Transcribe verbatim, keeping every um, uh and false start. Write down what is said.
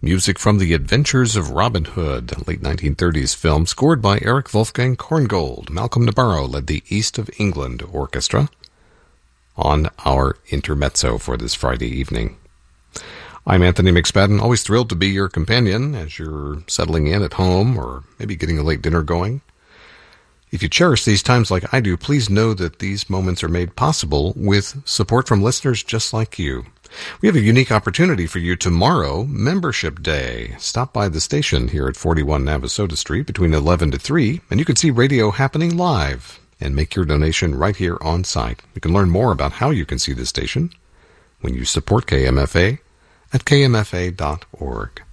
Music from The Adventures of Robin Hood, a late nineteen thirties film scored by Eric Wolfgang Korngold. Malcolm Nabarro led the East of England Orchestra on our intermezzo for this Friday evening. I'm Anthony McSpadden, always thrilled to be your companion as you're settling in at home or maybe getting a late dinner going. If you cherish these times like I do, please know that these moments are made possible with support from listeners just like you. We have a unique opportunity for you tomorrow, Membership Day. Stop by the station here at forty-one Navasota Street between eleven to three, and you can see radio happening live and make your donation right here on site. You can learn more about how you can see the station when you support K M F A at K M F A dot org.